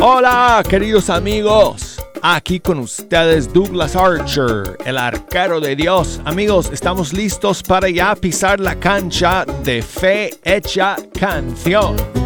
Hola, queridos amigos. Aquí con ustedes Douglas Archer, el arquero de Dios. Amigos, estamos listos para ya pisar la cancha de Fe Hecha Canción.